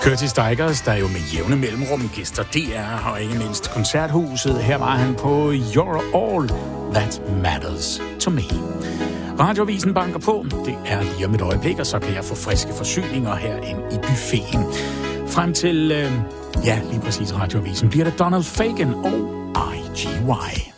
Curtis Stigers, der jo med jævne mellemrum gæster DR og ikke mindst Koncerthuset. Her var han på You're All That Matters To Me. Radioavisen banker på. Det er lige om et øjeblik, og så kan jeg få friske forsyninger herinde i buffeten. Frem til, lige præcis Radioavisen, bliver det Donald Fagen og IGY.